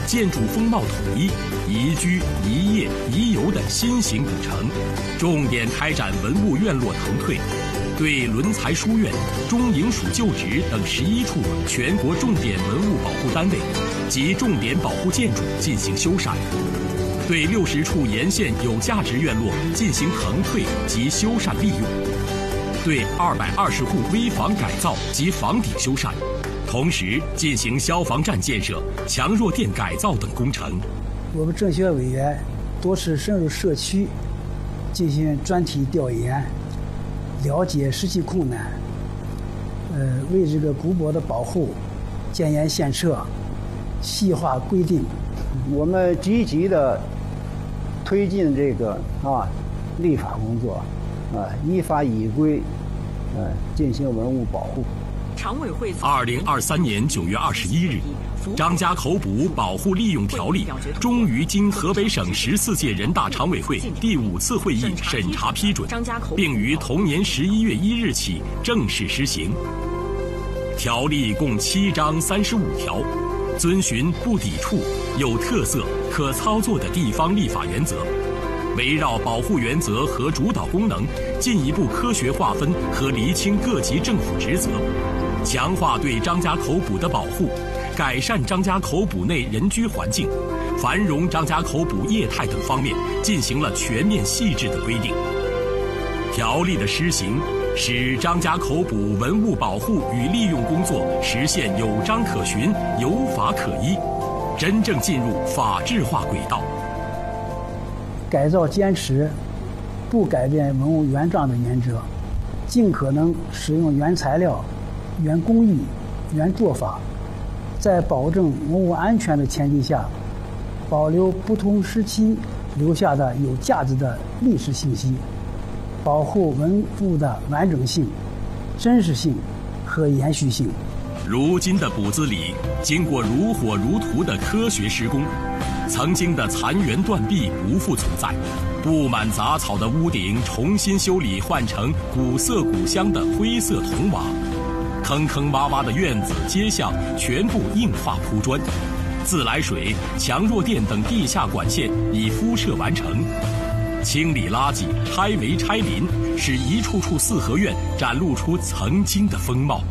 建筑风貌统一、宜居、宜业、宜游的新型古城，重点开展文物院落腾退，对轮才书院、中营署旧址等11处全国重点文物保护单位及重点保护建筑进行修缮，对60处沿线有价值院落进行腾退及修缮利用，对220户危房改造及房顶修缮，同时进行消防站建设、强弱电改造等工程。 我们政协委员多次深入社区进行专题调研，了解实际困难，为这个古堡的保护建言献策，细化规定。 我们积极的推进这个立法工作，依法依规，进行文物保护。 常委会 2023年9月21日，张家口堡保护利用条例终于经河北省14届人大常委会第5次会议审查批准，并于同年11月1日起正式施行。条例共7章35条，遵循不抵触、有特色、可操作的地方立法原则，围绕保护原则和主导功能，进一步科学划分和厘清各级政府职责，强化对张家口堡的保护，改善张家口堡内人居环境、繁荣张家口堡业态等方面进行了全面细致的规定。条例的施行，使张家口堡文物保护与利用工作实现有章可循、有法可依，真正进入法治化轨道。 改造坚持不改变文物原状的原则，尽可能使用原材料、原工艺、原做法，在保证文物安全的前提下，保留不同时期留下的有价值的历史信息，保护文物的完整性、真实性和延续性。 如今的堡子里，经过如火如荼的科学施工，曾经的残垣断壁不复存在，布满杂草的屋顶重新修理换成古色古香的灰色铜瓦，坑坑洼洼的院子街巷全部硬化铺砖，自来水、强弱电等地下管线已敷设完成，清理垃圾、拆围拆林，使一处处四合院展露出曾经的风貌。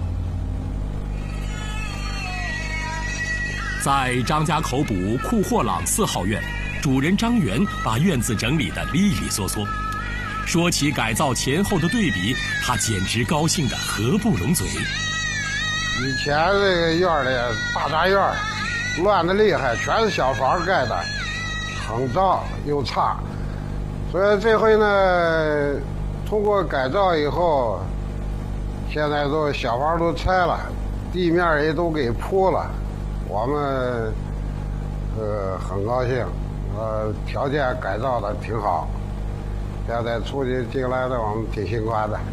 在张家口堡库货朗4号院，主人张元把院子整理得利利索索。说起改造前后的对比，他简直高兴得合不拢嘴。 以前这个院里大杂院乱得厉害，全是小房盖的，很脏又差。所以这回呢，通过改造以后，现在都小房都拆了，地面也都给铺了。我们很高兴，条件改造的挺好，现在出去进来的我们挺心宽的。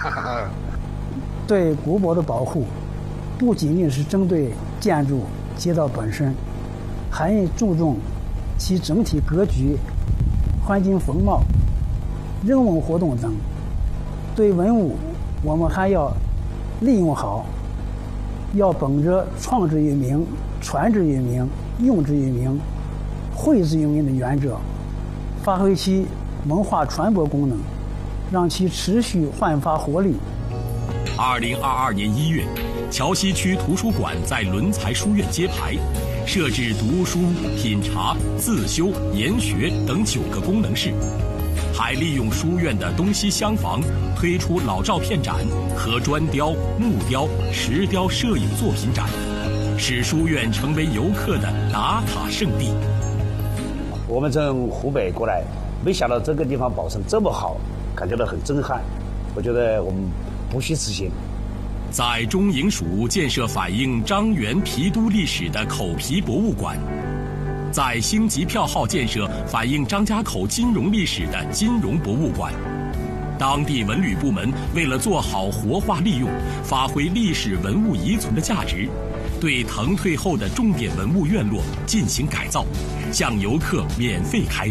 对古堡的保护，不仅仅是针对建筑街道本身，还注重其整体格局、环境风貌、人文活动等。对文物，我们还要利用好，要本着创之于民、传之于民、用之于民、惠之于民的原则，发挥其文化传播功能，让其持续焕发活力。 2022年1月，桥西区图书馆在轮才书院揭牌，设置读书、品茶、自修、研学等9个功能室，还利用书院的东西厢房推出老照片展和砖雕、木雕、石雕摄影作品展，使书院成为游客的打卡圣地。 我们从湖北过来，没想到这个地方保存这么好，感觉到很震撼。我觉得我们不虚此行。 在中营署建设反映张元皮都历史的口皮博物馆，在星级票号建设反映张家口金融历史的金融博物馆。当地文旅部门为了做好活化利用，发挥历史文物遗存的价值，对腾退后的重点文物院落进行改造，向游客免费开